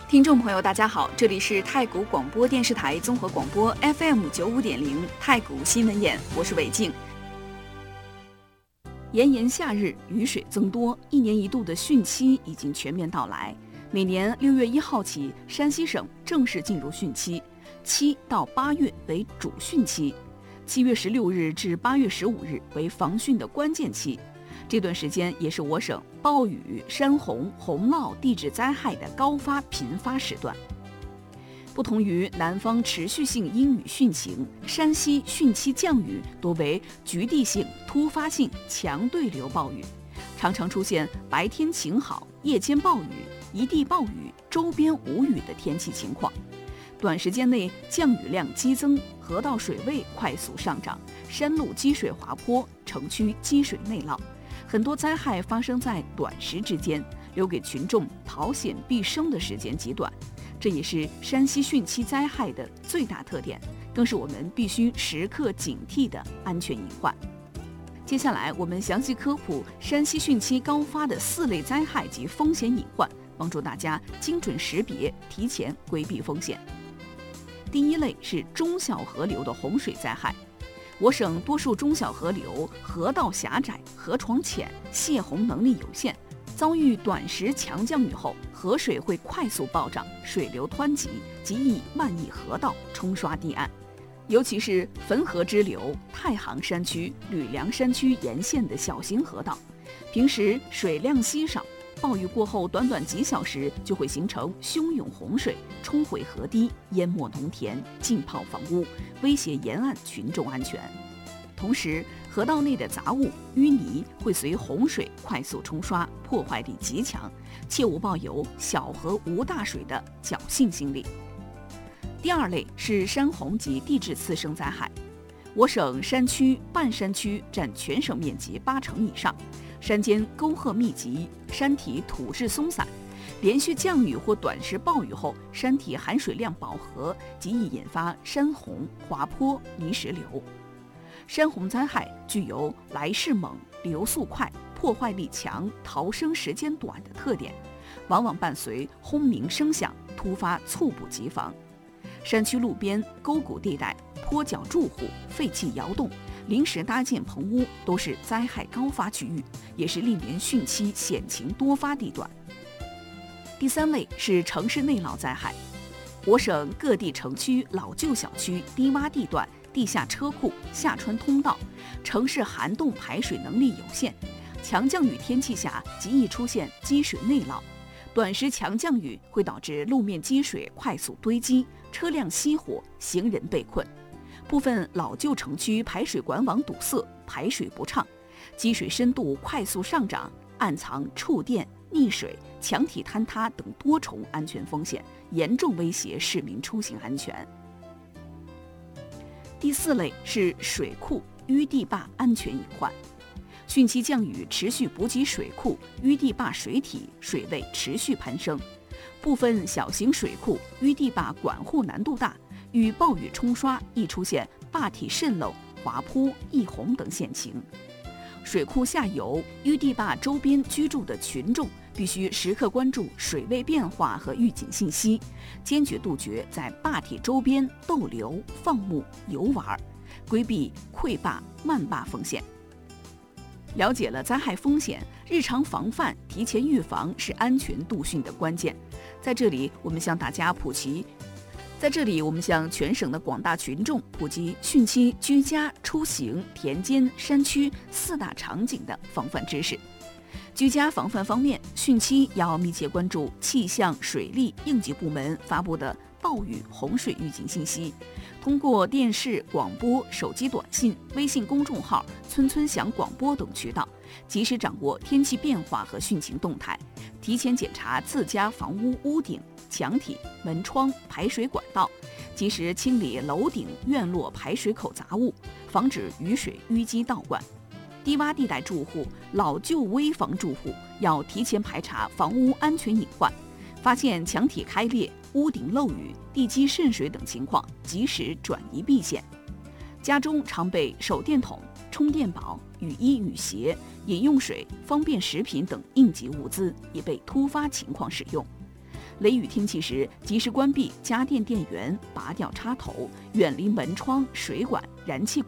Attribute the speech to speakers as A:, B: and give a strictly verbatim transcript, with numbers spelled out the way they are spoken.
A: 听众朋友，大家好，这里是太谷广播电视台综合广播 F M 九五点零太谷新闻眼，我是韦静。炎炎夏日，雨水增多，一年一度的汛期已经全面到来。每年六月一号起，山西省正式进入汛期，七到八月为主汛期，七月十六日至八月十五日为防汛的关键期。这段时间也是我省暴雨、山洪、洪涝地质灾害的高发频发时段。不同于南方持续性阴雨汛情，山西汛期降雨多为局地性、突发性强对流暴雨，常常出现白天晴好、夜间暴雨、一地暴雨、周边无雨的天气情况。短时间内降雨量激增，河道水位快速上涨，山路积水滑坡，城区积水内涝。很多灾害发生在短时之间，留给群众逃险避生的时间极短，这也是山西汛期灾害的最大特点，更是我们必须时刻警惕的安全隐患。接下来，我们详细科普山西汛期高发的四类灾害及风险隐患，帮助大家精准识别，提前规避风险。第一类是中小河流的洪水灾害。我省多数中小河流河道狭窄、河床浅，泄洪能力有限，遭遇短时强降雨后，河水会快速暴涨，水流湍急，极易漫溢河道，冲刷堤岸。尤其是汾河支流、太行山区、吕梁山区沿线的小型河道，平时水量稀少，暴雨过后短短几小时就会形成汹涌洪水，冲毁河堤，淹没农田，浸泡房屋，威胁沿岸群众安全。同时，河道内的杂物、淤泥会随洪水快速冲刷，破坏力极强，切勿抱有小河无大水的侥幸心理。第二类是山洪及地质次生灾害。我省山区、半山区占全省面积八成以上，山间沟壑密集，山体土质松散，连续降雨或短时暴雨后，山体含水量饱和，极易引发山洪、滑坡、泥石流。山洪灾害具有来势猛、流速快、破坏力强、逃生时间短的特点，往往伴随轰鸣声响，突发猝不及防。山区路边、沟谷地带、坡脚住户、废弃窑洞、临时搭建棚屋都是灾害高发区域，也是历年汛期险情多发地段。第三类是城市内涝灾害。我省各地城区老旧小区、低洼地段、地下车库、下穿通道，城市涵洞排水能力有限，强降雨天气下极易出现积水内涝。短时强降雨会导致路面积水快速堆积，车辆熄火，行人被困。部分老旧城区排水管网堵塞，排水不畅，积水深度快速上涨，暗藏触电、溺水、墙体坍塌等多重安全风险，严重威胁市民出行安全。第四类是水库、淤地坝安全隐患。汛期降雨持续补给水库、淤地坝水体水位持续攀升，部分小型水库、淤地坝管护难度大，遇暴雨冲刷易出现坝体渗漏、滑坡、溢洪等险情。水库下游、淤地坝周边居住的群众必须时刻关注水位变化和预警信息，坚决杜绝在坝体周边逗留、放牧、游玩，规避溃坝、漫坝风险。了解了灾害风险，日常防范、提前预防是安全度汛的关键。在这里，我们向大家普及，在这里我们向全省的广大群众普及汛期居家、出行、田间、山区四大场景的防范知识。居家防范方面，汛期要密切关注气象、水利、应急部门发布的暴雨、洪水预警信息，通过电视、广播、手机短信、微信公众号、村村响广播等渠道，及时掌握天气变化和汛情动态，提前检查自家房屋屋顶、墙体、门窗、排水管道，及时清理楼顶、院落排水口杂物，防止雨水淤积倒灌。低洼地带住户、老旧危房住户要提前排查房屋安全隐患，发现墙体开裂、屋顶漏雨、地基渗水等情况，及时转移避险。家中常备手电筒、充电宝、雨衣、雨鞋、饮用水、方便食品等应急物资，以备突发情况使用。 雷雨天气时，及时关闭家电电源，拔掉插头，远离门窗、水管、燃气管。